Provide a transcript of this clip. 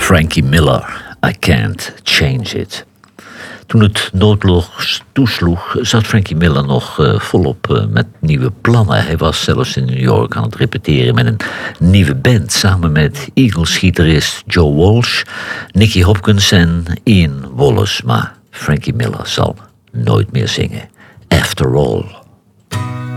Frankie Miller, I Can't Change It. Toen het noodlot toesloeg, zat Frankie Miller nog volop met nieuwe plannen. Hij was zelfs in New York aan het repeteren met een nieuwe band, samen met Eagles-gitarist Joe Walsh, Nicky Hopkins en Ian Wallace. Maar Frankie Miller zal nooit meer zingen. After All.